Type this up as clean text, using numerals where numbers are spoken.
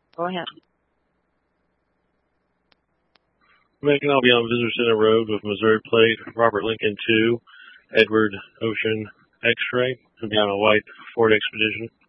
Go ahead. Megan, I'll be on Visitor Center Road with Missouri plate, Robert Lincoln 2, Edward Ocean X-ray. I'll be on a white Ford Expedition.